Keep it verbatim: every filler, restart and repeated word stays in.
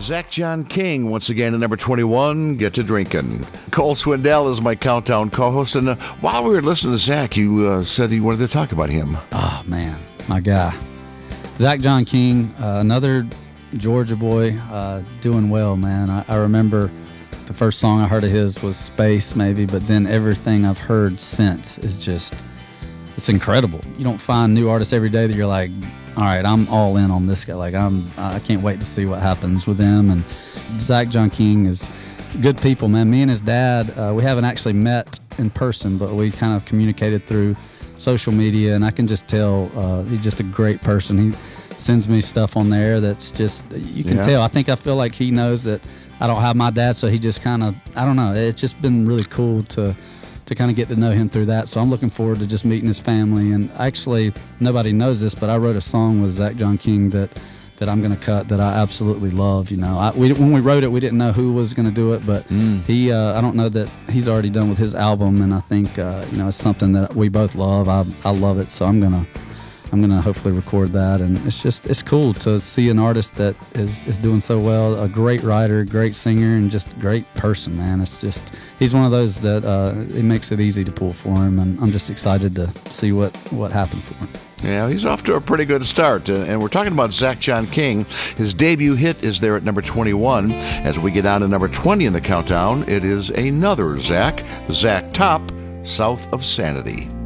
Zach John King, once again at number twenty-one, Get to Drinking. Cole Swindell is my countdown co-host, and uh, while we were listening to Zach, you uh, said you wanted to talk about him. Oh, man, my guy. Zach John King, uh, another Georgia boy, uh, doing well, man. I, I remember the first song I heard of his was Space, maybe, but then everything I've heard since is just, it's incredible. You don't find new artists every day that you're like, all right, I'm all in on this guy. Like, I'm, I can't wait to see what happens with him. And Zach John King is good people, man. Me and his dad, uh, we haven't actually met in person, but we kind of communicated through social media, and I can just tell uh, he's just a great person. He sends me stuff on there that's just, you can yeah. tell. I think I feel like he knows that I don't have my dad, so he just kind of, I don't know. It's just been really cool to to kind of get to know him through that. So I'm looking forward to just meeting his family. And actually, nobody knows this, but I wrote a song with Zach John King that that I'm going to cut that I absolutely love. You know, I, we, when we wrote it, we didn't know who was going to do it, but mm. he, uh, I don't know that he's already done with his album, and I think, uh, you know, it's something that we both love. I, I love it, so I'm going to I'm going to hopefully record that. And it's just, it's cool to see an artist that is, is doing so well, a great writer, great singer, and just a great person, man. It's just, he's one of those that uh, it makes it easy to pull for him, and I'm just excited to see what, what happens for him. Yeah, he's off to a pretty good start. Uh, and we're talking about Zach John King. His debut hit is there at number twenty-one. As we get down to number twenty in the countdown, it is another Zach, Zach Top, South of Sanity.